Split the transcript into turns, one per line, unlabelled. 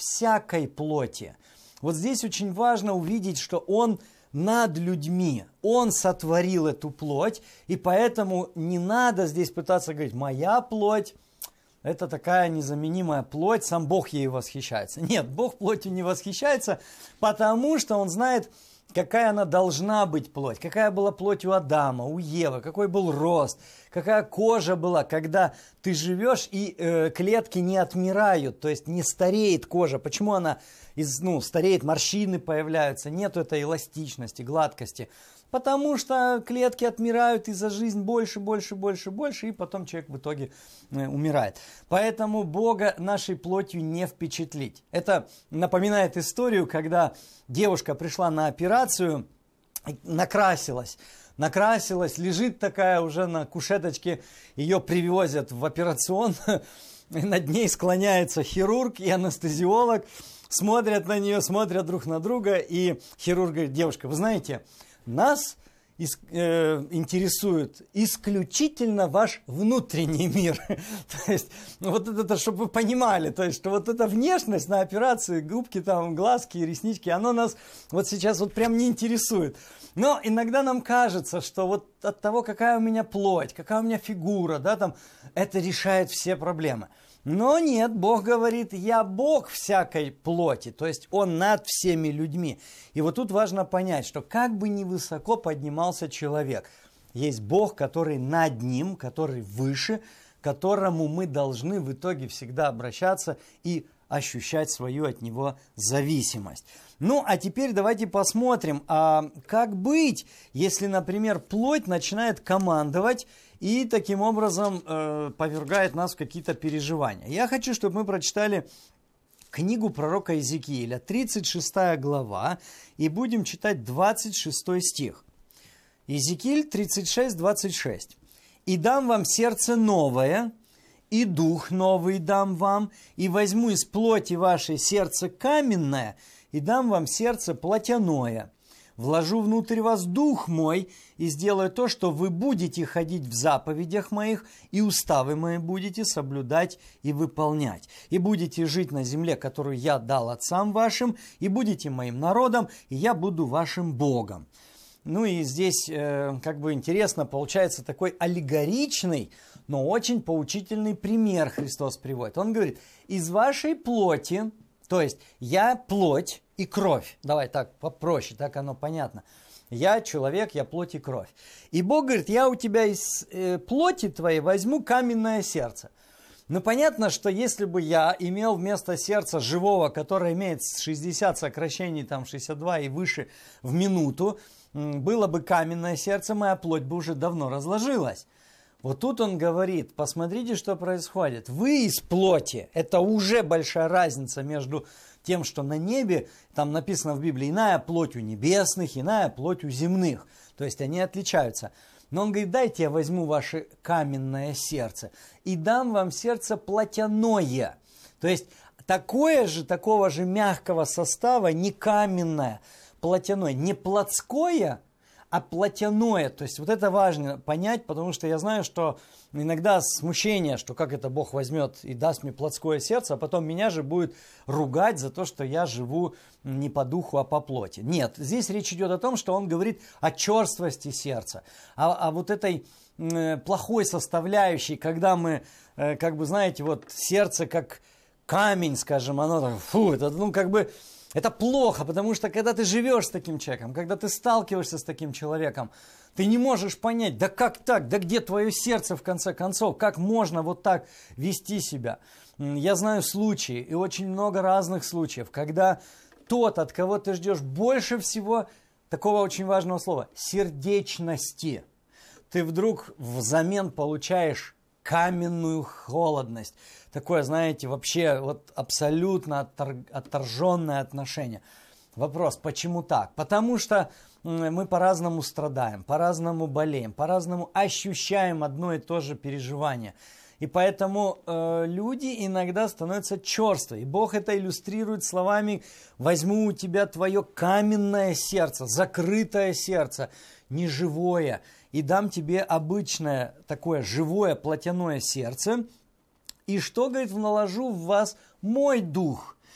всякой плоти. Вот здесь очень важно увидеть, что Он над людьми. Он сотворил эту плоть, и поэтому не надо здесь пытаться говорить: моя плоть – это такая незаменимая плоть, сам Бог ею восхищается. Нет, Бог плотью не восхищается, потому что Он знает, какая она должна быть плоть, какая была плоть у Адама, у Евы, какой был рост, какая кожа была, когда ты живешь и клетки не отмирают, то есть не стареет кожа. Почему она стареет, морщины появляются, нету этой эластичности, гладкости? Потому что клетки отмирают, и за жизнь больше, и потом человек в итоге умирает. Поэтому Бога нашей плотью не впечатлить. Это напоминает историю, когда девушка пришла на операцию, накрасилась, лежит такая уже на кушеточке, ее привозят в операционную, над ней склоняется хирург и анестезиолог, смотрят на нее, смотрят друг на друга, и хирург говорит: девушка, вы знаете, нас интересует исключительно ваш внутренний мир. То есть, вот это, чтобы вы понимали, то есть, что вот эта внешность на операции, губки, там, глазки, реснички, оно нас вот сейчас вот прям не интересует. Но иногда нам кажется, что вот от того, какая у меня плоть, какая у меня фигура, да, там, это решает все проблемы. Но нет, Бог говорит: я Бог всякой плоти, то есть Он над всеми людьми. И вот тут важно понять, что как бы ни высоко поднимался человек, есть Бог, который над ним, который выше, к которому мы должны в итоге всегда обращаться и ощущать свою от Него зависимость. Ну, а теперь давайте посмотрим, как быть, если, например, плоть начинает командовать и таким образом повергает нас в какие-то переживания. Я хочу, чтобы мы прочитали книгу пророка Иезекииля, 36 глава, и будем читать 26 стих. Иезекииль 36, 26. «И дам вам сердце новое, и дух новый дам вам, и возьму из плоти вашей сердце каменное, и дам вам сердце плотяное. Вложу внутрь вас дух мой, и сделаю то, что вы будете ходить в заповедях моих, и уставы мои будете соблюдать и выполнять. И будете жить на земле, которую я дал отцам вашим, и будете моим народом, и я буду вашим Богом». Ну и здесь интересно, получается такой аллегоричный, но очень поучительный пример Христос приводит. Он говорит: из вашей плоти, то есть я плоть и кровь. Давай так попроще, так оно понятно. Я человек, я плоть и кровь. И Бог говорит: я у тебя из плоти твоей возьму каменное сердце. Ну, понятно, что если бы я имел вместо сердца живого, которое имеет 60 сокращений, там 62 и выше в минуту, было бы каменное сердце, моя плоть бы уже давно разложилась. Вот тут он говорит: посмотрите, что происходит. Вы из плоти, это уже большая разница между тем, что на небе, там написано в Библии, иная плоть у небесных, иная плоть у земных. То есть они отличаются. Но он говорит: дайте я возьму ваше каменное сердце и дам вам сердце плотяное. То есть такого же мягкого состава, не каменное, плотяное, не плотское, а плотяное. То есть вот это важно понять, потому что я знаю, что иногда смущение, что как это Бог возьмет и даст мне плотское сердце, а потом меня же будет ругать за то, что я живу не по духу, а по плоти. Нет, здесь речь идет о том, что он говорит о черствости сердца, о вот этой плохой составляющей, когда мы, сердце как камень, скажем, оно так, это плохо, потому что когда ты живешь с таким человеком, когда ты сталкиваешься с таким человеком, ты не можешь понять, да как так, да где твое сердце в конце концов, как можно вот так вести себя. Я знаю случаи, и очень много разных случаев, когда тот, от кого ты ждешь больше всего, такого очень важного слова, сердечности, ты вдруг взамен получаешь каменную холодность. Такое, знаете, вообще вот абсолютно отторженное отношение. Вопрос, почему так? Потому что мы по-разному страдаем, по-разному болеем, по-разному ощущаем одно и то же переживание. И поэтому люди иногда становятся черствы. И Бог это иллюстрирует словами: «Возьму у тебя твое каменное сердце, закрытое сердце, неживое, и дам тебе обычное такое живое плотяное сердце. И что, говорит, наложу в вас мой дух,